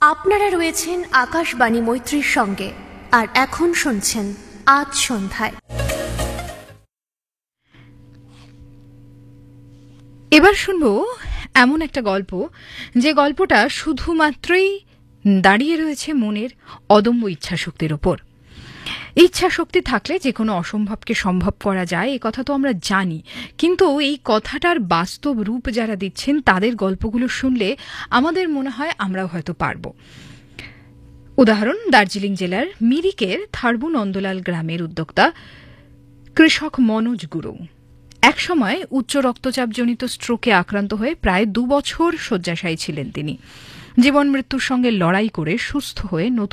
আপনারা রয়েছেন আকাশবাণী মৈত্রীর সঙ্গে, আর এখন শুনছেন আজ সন্ধ্যায়। এবার শুনব এমন একটা গল্প, যে গল্পটা শুধুমাত্রই দাঁড়িয়ে রয়েছে মনের অদম্য ইচ্ছাশক্তির ওপর। ইচ্ছাশক্তি থাকলে যে কোনো অসম্ভবকে সম্ভব করা যায়, এ কথা তো আমরা জানি, কিন্তু এই কথাটার বাস্তব রূপ যারা দিচ্ছেন তাদের গল্পগুলো শুনলে আমাদের মনে হয় আমরাও হয়তো পারব। উদাহরণ দার্জিলিং জেলার মিরিকের থার্বু নন্দলাল গ্রামের উদ্যোক্তা কৃষক মনোজ গুরু। একসময় উচ্চ রক্তচাপজনিত স্ট্রোকে আক্রান্ত হয়ে প্রায় 2 বছর শয্যাশায়ী ছিলেন তিনি। জীবন মৃত্যুর সঙ্গে লড়াই করে সুস্থ হয়ে নতুন